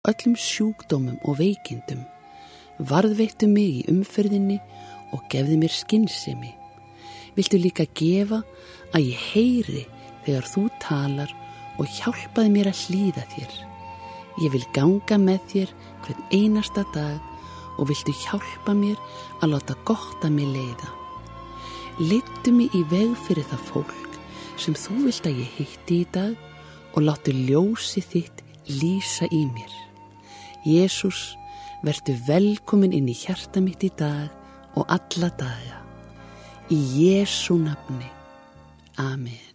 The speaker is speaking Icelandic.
öllum sjúkdómum og veikindum. Varðveittu mig í umferðinni og gefðu mér skynsemi. Viltu líka gefa að ég heyri þegar þú talar og hjálpaði mér að hlýða þér. Ég vil ganga með þér hvern einasta dag og viltu hjálpa mér að láta gott að mér leiða. Leiddu mig í veg fyrir það fólk sem þú vilt að ég hitti í dag og láttu ljósi þitt lýsa í mér. Jesús, vertu velkomin inn í hjarta mitt í dag og alla daga. Í Jesú nafni. Amen.